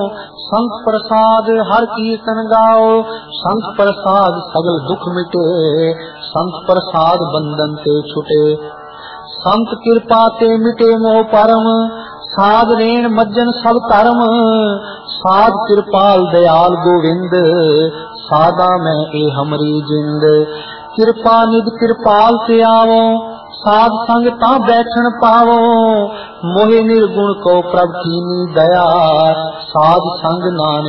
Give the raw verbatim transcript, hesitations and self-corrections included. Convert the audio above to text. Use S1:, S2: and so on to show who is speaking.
S1: संत प्रसाद हर कीर्तन गाओ। संत प्रसाद सगल दुख मिटे, संत प्रसाद बंधन ते छुटे। संत कृपा ते मिटे मोह परम, साध रेण मज्जन सब धर्म। साध कृपाल दयाल गोविंद, सादा मैं ए हमरी जिंद। कृपा निध कृपाल से आवो, साध संग ता बैठन पावो। मोहे निर्गुण को प्रभ कीनी दया, साध संग नानक